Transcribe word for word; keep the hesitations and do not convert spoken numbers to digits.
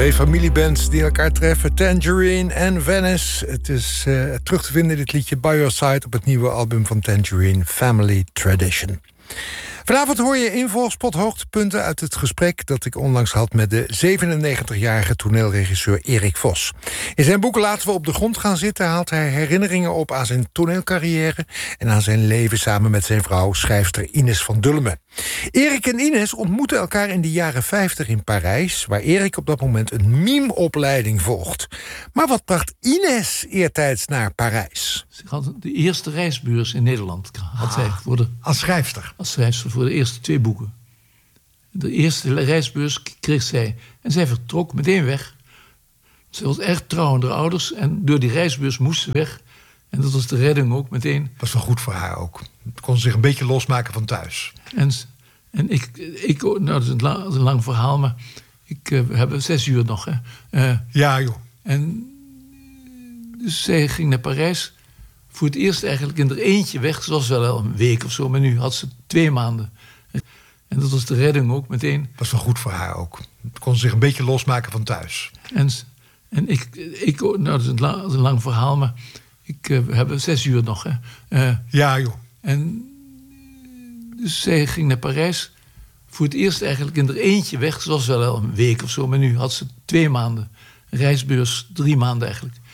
Twee familiebands die elkaar treffen, Tangerine en Venice. Het is uh, terug te vinden, dit liedje, By Your Side, op het nieuwe album van Tangerine, Family Tradition. Vanavond hoor je in Volkspot hoogtepunten uit het gesprek dat ik onlangs had met de zevenennegentigjarige toneelregisseur Erik Vos. In zijn boek Laten we op de grond gaan zitten haalt hij herinneringen op aan zijn toneelcarrière en aan zijn leven samen met zijn vrouw, schrijfster Ines van Dulmen. Erik en Ines ontmoeten elkaar in de jaren vijftig in Parijs, waar Erik op dat moment een mimeopleiding volgt. Maar wat bracht Ines eertijds naar Parijs? Ze had de eerste reisbeurs in Nederland. Had ah, zij voor de, als schrijfster? Als schrijfster voor de eerste twee boeken. De eerste reisbeurs kreeg zij. En zij vertrok meteen weg. Ze was erg trouw aan haar ouders. En door die reisbeurs moest ze weg. En dat was de redding ook meteen. Dat was wel goed voor haar ook. Kon ze zich een beetje losmaken van thuis. En, en ik, ik... Nou, dat is een lang, dat is een lang verhaal, maar... Ik, uh, we hebben zes uur nog, hè. Uh, ja, joh. En... Dus zij ging naar Parijs... voor het eerst eigenlijk in er eentje weg. Ze was wel al een week of zo, maar nu had ze twee maanden. En dat was de redding ook meteen. Dat was wel goed voor haar ook. Kon ze zich een beetje losmaken van thuis. En, en ik, ik... Nou, dat is een lang, dat is een lang verhaal, maar... Ik, uh, we hebben zes uur nog, hè. Uh, ja, joh. En... Dus zij ging naar Parijs... voor het eerst eigenlijk in er eentje weg. Ze was wel al een week of zo, maar nu had ze twee maanden. Reisbeurs, drie maanden eigenlijk.